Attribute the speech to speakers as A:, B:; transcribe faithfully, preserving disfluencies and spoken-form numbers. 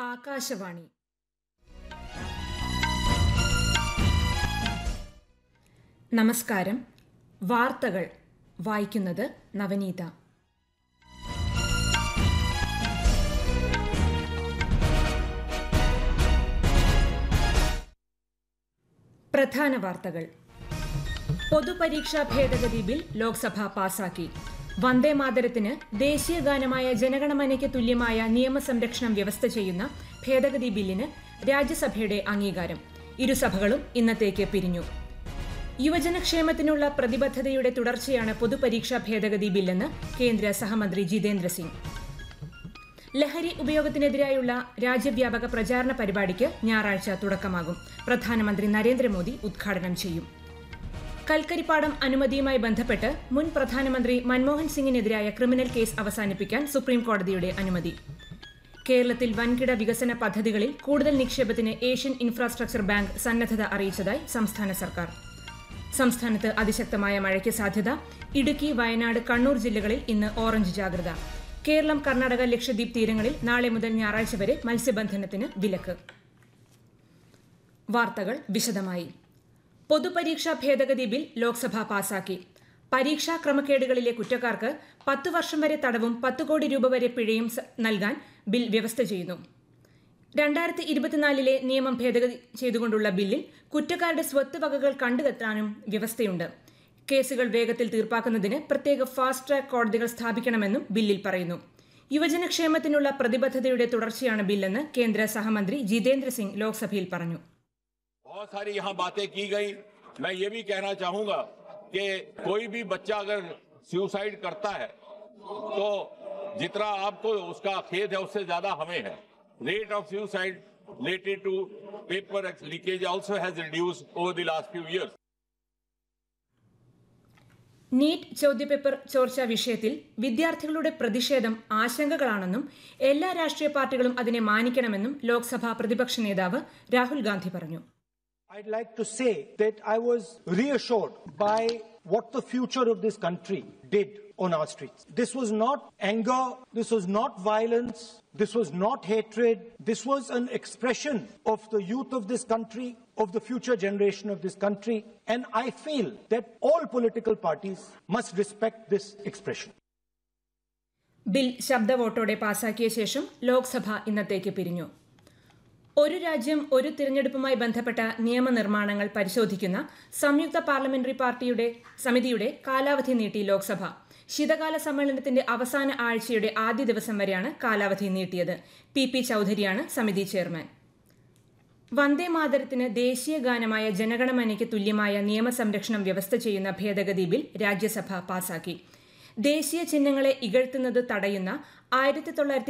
A: ആകാശവാണി. നമസ്കാരം. വാർത്തകൾ വായിക്കുന്നത് നവനീത. പ്രധാന വാർത്തകൾ. പൊതുപരീക്ഷാ ഭേദഗതി ബിൽ ലോക്സഭ പാസാക്കി. വന്ദേമാതരത്തിന് ദേശീയ ഗാനമായ ജനഗണമനയ്ക്ക് തുല്യമായ നിയമസംരക്ഷണം വ്യവസ്ഥ ചെയ്യുന്ന ഭേദഗതി ബില്ലിന് രാജ്യസഭയുടെ അംഗീകാരം. ഇരുസഭകളും ഇന്നത്തേക്ക് പിരിഞ്ഞു. യുവജനക്ഷേമത്തിനുള്ള പ്രതിബദ്ധതയുടെ തുടർച്ചയാണ് പൊതുപരീക്ഷാ ഭേദഗതി ബില്ലെന്ന് കേന്ദ്ര സഹമന്ത്രി ജിതേന്ദ്ര സിംഗ്. ലഹരി ഉപയോഗത്തിനെതിരായുള്ള രാജ്യവ്യാപക പ്രചാരണ പരിപാടിക്ക് ഞായറാഴ്ച തുടക്കമാകും. പ്രധാനമന്ത്രി നരേന്ദ്രമോദി ഉദ്ഘാടനം ചെയ്യും. കൽക്കരിപ്പാടം അനുമതിയുമായി ബന്ധപ്പെട്ട് മുൻ പ്രധാനമന്ത്രി മൻമോഹൻ സിംഗിനെതിരായ ക്രിമിനൽ കേസ് അവസാനിപ്പിക്കാൻ സുപ്രീംകോടതിയുടെ അനുമതി. കേരളത്തിൽ വൻകിട വികസന പദ്ധതികളിൽ കൂടുതൽ നിക്ഷേപത്തിന് ഏഷ്യൻ ഇൻഫ്രാസ്ട്രക്ചർ ബാങ്ക് സന്നദ്ധത അറിയിച്ചതായി സംസ്ഥാന സർക്കാർ. സംസ്ഥാനത്ത് അതിശക്തമായ മഴയ്ക്ക് സാധ്യത. ഇടുക്കി, വയനാട്, കണ്ണൂർ ജില്ലകളിൽ ഇന്ന് ഓറഞ്ച് ജാഗ്രത. കേരളം, കർണാടക, ലക്ഷദ്വീപ് തീരങ്ങളിൽ നാളെ മുതൽ ഞായറാഴ്ച വരെ മത്സ്യബന്ധനത്തിന് വിലക്ക്. വാർത്തകൾ വിശദമായി. പൊതുപരീക്ഷാ ഭേദഗതി ബിൽ ലോക്സഭ പാസാക്കി. പരീക്ഷാ ക്രമക്കേടുകളിലെ കുറ്റക്കാർക്ക് പത്ത് വർഷം വരെ തടവും പത്ത് കോടി രൂപ വരെ പിഴയും നൽകാൻ ബിൽ വ്യവസ്ഥ ചെയ്യുന്നു. രണ്ടായിരത്തി ഇരുപത്തിനാലിലെ നിയമം ഭേദഗതി ചെയ്തുകൊണ്ടുള്ള ബില്ലിൽ കുറ്റക്കാരുടെ സ്വത്ത് വകകൾ കണ്ടെത്താനും വ്യവസ്ഥയുണ്ട്. കേസുകൾ വേഗത്തിൽ തീർപ്പാക്കുന്നതിന് പ്രത്യേക ഫാസ്റ്റ് ട്രാക്ക് കോടതികൾ സ്ഥാപിക്കണമെന്നും ബില്ലിൽ പറയുന്നു. യുവജനക്ഷേമത്തിനുള്ള പ്രതിബദ്ധതയുടെ തുടർച്ചയാണ് ബില്ലെന്ന് കേന്ദ്ര സഹമന്ത്രി ജിതേന്ദ്ര സിംഗ് ലോക്സഭയിൽ പറഞ്ഞു.
B: बहुत सारी यहाँ बातें की गई. मैं ये भी कहना चाहूंगा कि कोई भी बच्चा अगर सुसाइड करता है तो जितना आपको उसका खेद है उससे ज्यादा हमें है. Rate of suicide related to paper leakage also has reduced over the last few years.
A: NEET ചോദ്യപേപ്പർ ചോർച്ചാ വിഷയത്തിൽ വിദ്യാർത്ഥികളുടെ പ്രതിഷേധം ആശങ്കകളാണെന്നും എല്ലാ രാഷ്ട്രീയ പാർട്ടികളും അതിനെ മാനിക്കണമെന്നും ലോക്സഭാ പ്രതിപക്ഷ നേതാവ് രാഹുൽ ഗാന്ധി പറഞ്ഞു.
C: I'd like to say that I was reassured by what the future of this country did on our streets. This was not anger, this was not violence, this was not hatred, this was an expression of the youth of this country, of the future generation of this country, and I feel that all political parties must respect this expression.
A: Bill ശബ്ദവോട്ടോടെ പാസാക്കിയ ശേഷം ലോക്സഭ ഇന്നത്തേക്ക് പിരിഞ്ഞു. ഒരു രാജ്യം ഒരു തിരഞ്ഞെടുപ്പുമായി ബന്ധപ്പെട്ട നിയമനിർമ്മാണങ്ങൾ പരിശോധിക്കുന്ന സംയുക്ത പാർലമെന്ററി പാർട്ടിയുടെ സമിതിയുടെ കാലാവധി നീട്ടി ലോക്സഭ. ശീതകാല സമ്മേളനത്തിന്റെ അവസാന ആഴ്ചയുടെ ആദ്യ ദിവസം വരെയാണ് കാലാവധി നീട്ടിയത്. പി പി ചൌധരിയാണ് സമിതി ചെയർമാൻ. വന്ദേമാതരത്തിന് ദേശീയ ഗാനമായ ജനഗണമനയ്ക്ക് തുല്യമായ നിയമസംരക്ഷണം വ്യവസ്ഥ ചെയ്യുന്ന ഭേദഗതി ബിൽ രാജ്യസഭ പാസാക്കി. ദേശീയ ചിഹ്നങ്ങളെ ഇകഴ്ത്തുന്നത് തടയുന്ന ആയിരത്തി തൊള്ളായിരത്തി